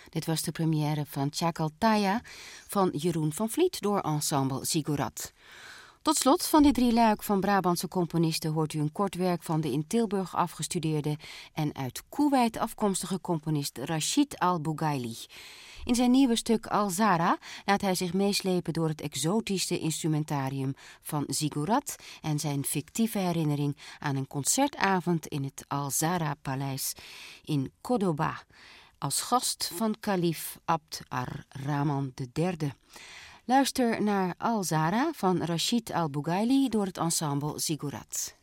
Dit was de première van Tjakaltaya van Jeroen van Vliet door ensemble Ziggurat. Tot slot van dit drieluik van Brabantse componisten hoort u een kort werk van de in Tilburg afgestudeerde en uit Koeweit afkomstige componist Rachid Al-Bougaili. In zijn nieuwe stuk Al-Zara laat hij zich meeslepen door het exotische instrumentarium van Ziggurat en zijn fictieve herinnering aan een concertavond in het Al-Zara-paleis in Cordoba, als gast van kalif Abd ar-Rahman III. Luister naar Al-Zara van Rachid Al-Bougaili door het ensemble Ziggurat.